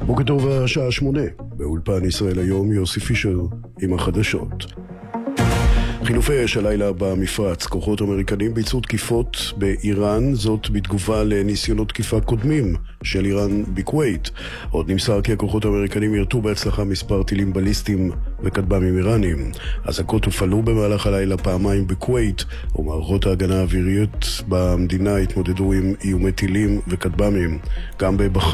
בוקר טוב, השעה 8. באולפן ישראל היום יוסי פישר עם החדשות. חילופי אש הלילה במפרץ. כוחות אמריקנים ביצעו תקיפות באיראן, זאת בתגובה לניסיונות תקיפה קודמים של איראן בכווית. עוד נמסר כי הכוחות האמריקנים ירתו בהצלחה מספר טילים בליסטיים וכטב"מים איראנים. אזעקות הופעלו במהלך הלילה פעמיים בכווית, ומערכות ההגנה האוויריות במדינה התמודדו עם איומי טילים וכטב"מים. גם בבחריין